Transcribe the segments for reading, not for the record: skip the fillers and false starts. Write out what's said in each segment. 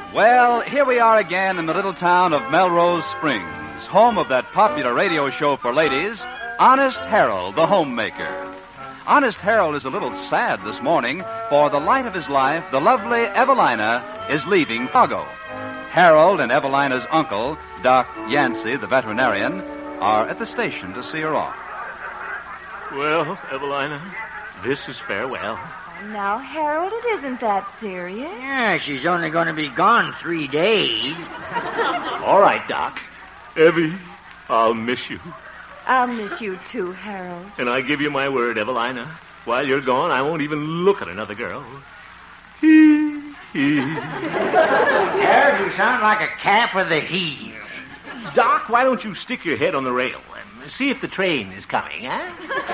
Well, here we are again in the little town of Melrose Springs, home of that popular radio show for ladies, Honest Harold, the homemaker. Honest Harold is a little sad this morning, for the light of his life, the lovely Evelina, is leaving Chicago. Harold and Evelina's uncle, Doc Yancey, the veterinarian, are at the station to see her off. Well, Evelina, this is farewell. Now, Harold, it isn't that serious. Yeah, she's only going to be gone 3 days. All right, Doc. Evie, I'll miss you. I'll miss you too, Harold. And I give you my word, Evelina. While you're gone, I won't even look at another girl. Harold, You sound like a calf with a heave. Doc, why don't you stick your head on the rail and see if the train is coming, huh?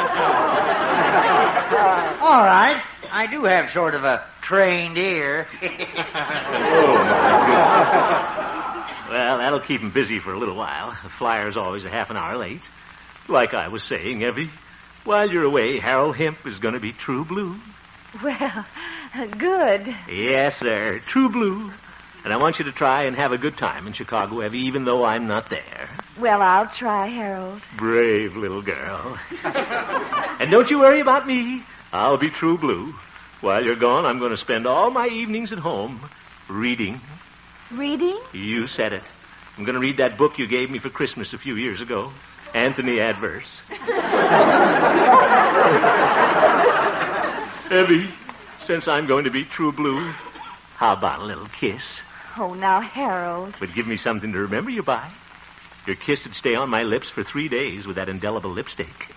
All right. I do have sort of a trained ear. Oh, my goodness. Well, that'll keep him busy for a little while. The flyer's always a half an hour late. Like I was saying, Evie, while you're away, Harold Hemp is going to be true blue. Well, good. Yes, sir, true blue. And I want you to try and have a good time in Chicago, Evie, even though I'm not there. Well, I'll try, Harold. Brave little girl. And don't you worry about me. I'll be true blue. While you're gone, I'm going to spend all my evenings at home reading. Reading? You said it. I'm going to read that book you gave me for Christmas a few years ago, Anthony Adverse. Evie, since I'm going to be true blue, how about a little kiss? Oh, now, Harold. But give me something to remember you by. Your kiss would stay on my lips for 3 days with that indelible lipstick.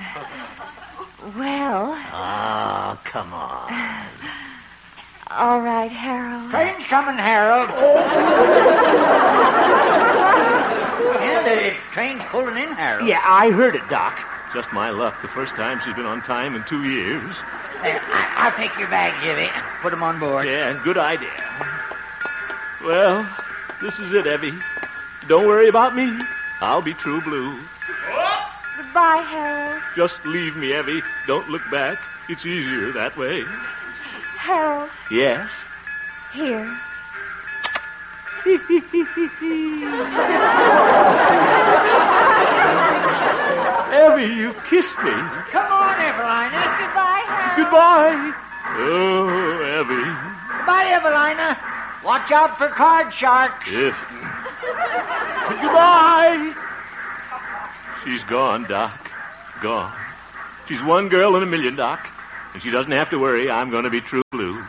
Well... Oh, come on. All right, Harold. Train's coming, Harold. Yeah, the train's pulling in, Harold. Yeah, I heard it, Doc. Just my luck. The first time she's been on time in 2 years. I'll take your bags, Evie. Put them on board. Yeah, good idea. Well, this is it, Evie. Don't worry about me. I'll be true blue. Goodbye, Harold. Just leave me, Evie. Don't look back. It's easier that way. Harold, Yes? here. Evie, you kissed me. Come on, Evelina. Goodbye, Harold. Goodbye. Oh, Evie. Goodbye, Evelina. Watch out for card sharks. If... Goodbye. She's gone, Doc. Gone. She's one girl in a million, Doc. And she doesn't have to worry. I'm going to be true blue.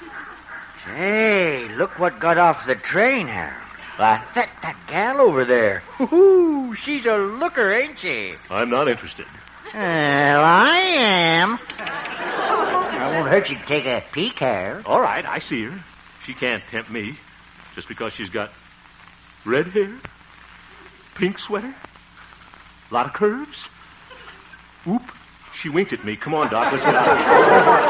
Hey, look what got off the train, Harold. What? That gal over there. Ooh, she's a looker, ain't she? I'm not interested. Well, I am. It won't hurt you to take a peek, Harold. All right, I see her. She can't tempt me just because she's got red hair, pink sweater, a lot of curves. Oop, she winked at me. Come on, Doc, let's get out of here.